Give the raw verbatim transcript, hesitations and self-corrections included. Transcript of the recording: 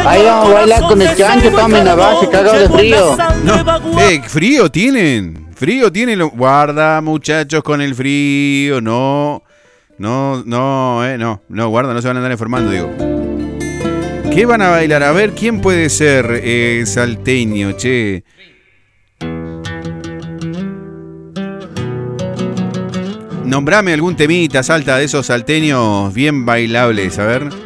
Ahí vamos a bailar con el chancho, tomen la base, cagado de frío. No, eh, frío tienen. Frío tienen. Lo... Guarda, muchachos, con el frío. No, no, no, eh, no, no, guarda, no se van a andar informando, digo. ¿Qué van a bailar? A ver, ¿quién puede ser eh, salteño, che? Nombrame algún temita, Salta, de esos salteños bien bailables, a ver.